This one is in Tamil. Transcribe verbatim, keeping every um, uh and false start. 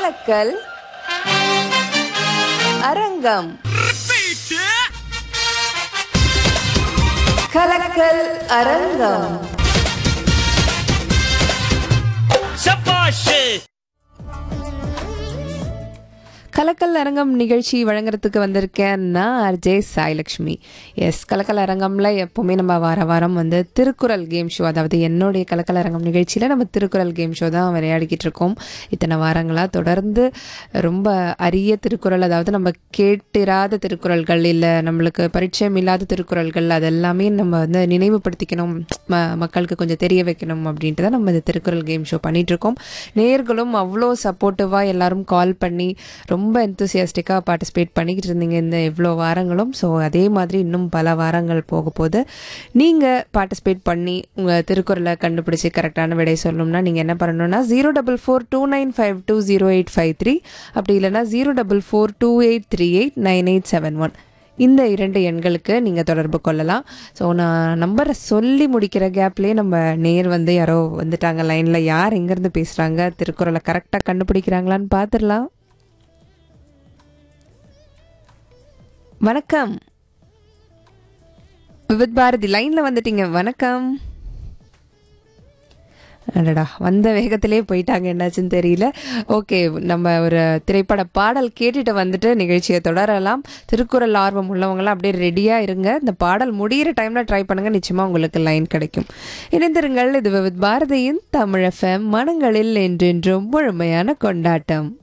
கலக்கல் அரங்கம். கலக்கல் அரங்கம். கலக்கல் அரங்கம் நிகழ்ச்சி வழங்குறதுக்கு வந்திருக்கேன் நான் ஆர்ஜே சாய்லக்ஷ்மி. எஸ், கலக்கல் அரங்கம்ல எப்போவுமே நம்ம வார வாரம் வந்து திருக்குறள் கேம் ஷோ, அதாவது என்னுடைய கலக்கல் அரங்கம் நிகழ்ச்சியில் நம்ம திருக்குறள் கேம் ஷோ தான் விளையாடிக்கிட்டு இருக்கோம் இத்தனை வாரங்களாக. தொடர்ந்து ரொம்ப அரிய திருக்குறள், அதாவது நம்ம கேட்டிராத திருக்குறள்கள், இல்லை நம்மளுக்கு பரிச்சயம் இல்லாத திருக்குறள்கள், அதெல்லாமே நம்ம வந்து நினைவுபடுத்திக்கணும், ம மக்களுக்கு கொஞ்சம் தெரிய வைக்கணும் அப்படின்ட்டு தான் நம்ம இந்த திருக்குறள் கேம் ஷோ பண்ணிகிட்ருக்கோம். நேயர்களும் அவ்வளோ சப்போர்ட்டிவாக எல்லாரும் கால் பண்ணி ரொம்ப எந்தூசியாஸ்டிக்காக பார்ட்டிசிபேட் பண்ணிக்கிட்டு இருந்தீங்க இந்த இவ்வளோ வாரங்களும். ஸோ அதே மாதிரி இன்னும் பல வாரங்கள் போக போது நீங்கள் பார்ட்டிசிபேட் பண்ணி உங்கள் திருக்குறளை கண்டுபிடிச்சி கரெக்டான விடை சொல்லணும்னா நீங்கள் என்ன பண்ணணும்னா zero double four two nine five two zero eight five three அப்படி இல்லைனா zero double four two eight three eight nine eight seven one இந்த இரண்டு எண்களுக்கு நீங்கள் தொடர்பு கொள்ளலாம். ஸோ நான் நம்பரை சொல்லி முடிக்கிற கேப்லேயே நம்ம நேர் வந்து யாரோ வந்துட்டாங்க லைனில். யார் எங்கேருந்து பேசுகிறாங்க, திருக்குறளை கரெக்டாக கண்டுபிடிக்கிறாங்களான்னு பார்த்துடலாம். வணக்கம், விவித் பாரதி லைனில் வந்துட்டீங்க. வணக்கம். அடடா, வந்த வேகத்திலே போயிட்டாங்க, என்னாச்சுன்னு தெரியல. ஓகே, நம்ம ஒரு திரைப்பட பாடல் கேட்டுட்டு வந்துட்டு நிகழ்ச்சியை தொடரலாம். திருக்குறள் ஆர்வம் உள்ளவங்களாம் அப்படியே ரெடியாக இருங்க. இந்த பாடல் முடிகிற டைமில் ட்ரை பண்ணுங்கள், நிச்சயமாக உங்களுக்கு லைன் கிடைக்கும். இணைந்திருங்கள். இது விவித் பாரதியின் தமிழ் எஃப்எம், மனங்களில் என்றென்றும் முழுமையான கொண்டாட்டம்.